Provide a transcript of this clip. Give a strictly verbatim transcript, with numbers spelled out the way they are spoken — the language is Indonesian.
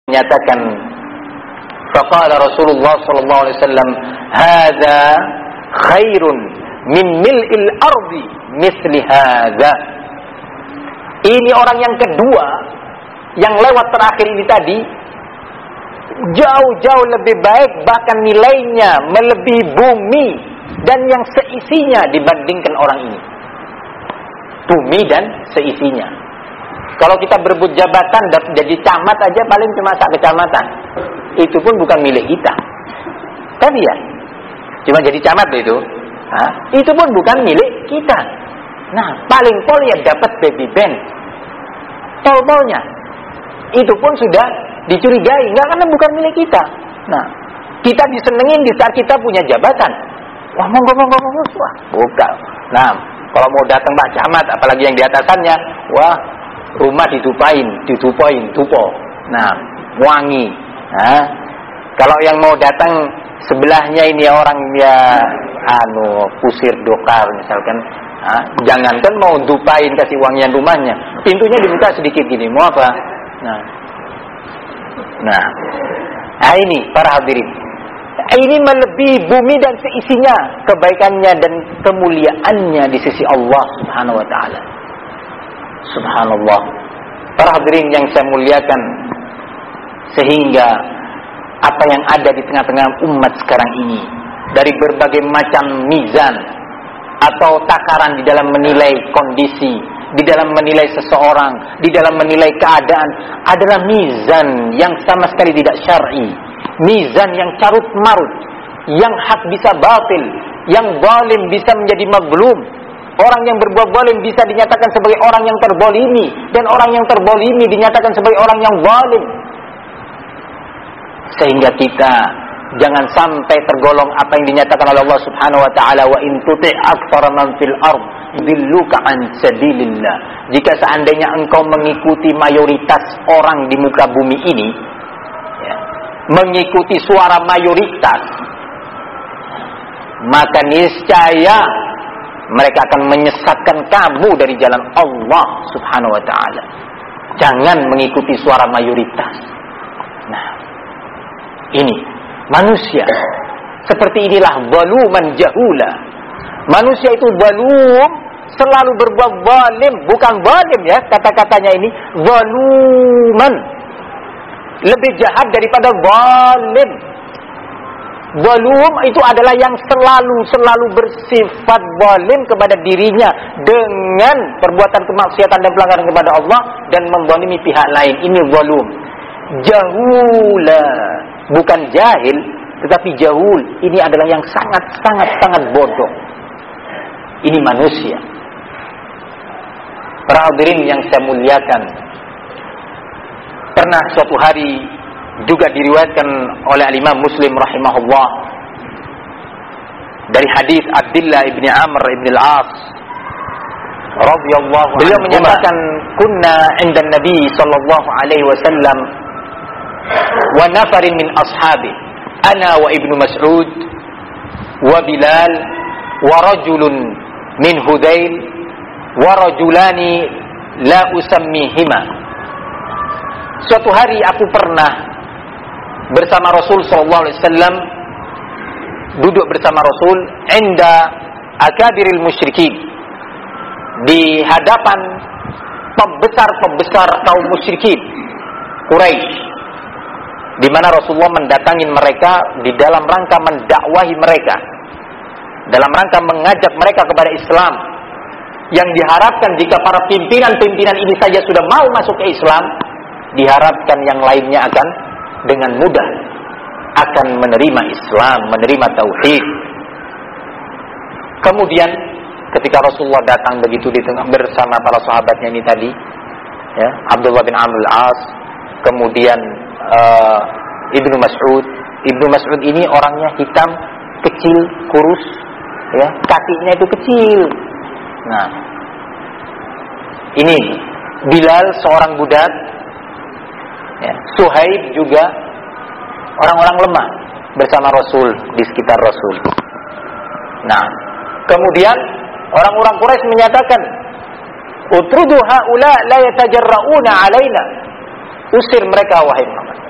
menyatakan, faqala Rasulullah sallallahu alaihi wasallam, hadza khairun min mil'il ardi misli hadza. Ini orang yang kedua yang lewat terakhir ini tadi, jauh-jauh lebih baik, bahkan nilainya melebihi bumi dan yang seisinya dibandingkan orang ini. Bumi dan seisinya. Kalau kita berebut jabatan dan jadi camat aja paling cuma sak kecamatan. Itu pun bukan milik kita. Kan ya? Cuma jadi camat itu. Hah? Itu pun bukan milik kita. Nah, paling pol ya dapat baby band. Tol-tolnya. Itu pun sudah dicurigai, enggak, karena bukan milik kita. Nah, kita disenengin di saat kita punya jabatan. Wah, monggo monggo monggo, wah, bukan. Nah, kalau mau datang Pak Camat, apalagi yang di atasannya, wah, rumah ditupain, ditupain, tupo. Nah, wangi. Nah, kalau yang mau datang sebelahnya ini orang ya anu pusir dokar misalkan, nah, jangankan mau dupain kasih wangian rumahnya, pintunya dibuka sedikit gini, mau apa? Nah, nah, nah ini para hadirin, ini melebihi bumi dan seisinya, kebaikannya dan kemuliaannya di sisi Allah Subhanahu wa taala. Subhanallah. Para hadirin yang saya muliakan, sehingga apa yang ada di tengah-tengah umat sekarang ini, dari berbagai macam mizan atau takaran di dalam menilai kondisi, di dalam menilai seseorang, di dalam menilai keadaan, adalah mizan yang sama sekali tidak syar'i, mizan yang carut marut, yang hak bisa batil, yang zalim bisa menjadi mazlum. Orang yang berbuat zalim bisa dinyatakan sebagai orang yang terbolimi, dan orang yang terbolimi dinyatakan sebagai orang yang zalim. Sehingga kita jangan sampai tergolong apa yang dinyatakan oleh Allah Subhanahu wa taala, wa in tuti' aktsara man fil ard yudilluka an sabilillah. Jika seandainya engkau mengikuti mayoritas orang di muka bumi ini, ya, mengikuti suara mayoritas, maka niscaya mereka akan menyesatkan kamu dari jalan Allah Subhanahu wa taala. Jangan mengikuti suara mayoritas. Nah, ini manusia seperti inilah zaluman jahula. Manusia itu zalum, selalu berbuat zalim, bukan zalim ya, kata-katanya ini zaluman. Lebih jahat daripada zalim. Zalum itu adalah yang selalu-selalu bersifat zalim kepada dirinya dengan perbuatan kemaksiatan dan pelanggaran kepada Allah dan menzalimi pihak lain. Ini zalum. Jahula, bukan jahil, tetapi jahul. Ini adalah yang sangat-sangat-sangat bodoh. Ini manusia. Para hadirin yang saya muliakan, pernah suatu hari juga diriwayatkan oleh Imam Muslim rahimahullah dari hadis Abdullah ibn Amr ibn al-As radhiyallahu anhu. Beliau menyatakan, kunna 'inda Nabi sallallahu alaihi wasallam wa nafarin min ashabi, ana wa Ibnu Mas'ud wa Bilal wa rajulun min Hudayl wa rajulani la usammihima. Suatu hari aku pernah bersama Rasul sallallahu alaihi wasallam, duduk bersama Rasul inda akabiril musyrikin, di hadapan pembesar-pembesar kaum musyrikin Quraisy, di mana Rasulullah mendatangi mereka di dalam rangka mendakwahi mereka, dalam rangka mengajak mereka kepada Islam, yang diharapkan jika para pimpinan-pimpinan ini saja sudah mau masuk ke Islam, diharapkan yang lainnya akan dengan mudah akan menerima Islam, menerima tauhid. Kemudian ketika Rasulullah datang begitu di tengah bersama para sahabatnya ini tadi, ya, Abdullah bin Amr al-As, kemudian uh, Ibnu Mas'ud. Ibnu Mas'ud ini orangnya hitam, kecil, kurus, ya, kakinya itu kecil. Nah, ini Bilal seorang budak, ya, Suhaib juga orang-orang lemah bersama Rasul, di sekitar Rasul. Nah, kemudian orang-orang Quraisy menyatakan, utrudu haula la yatajarrauna alaina. Usir mereka wahai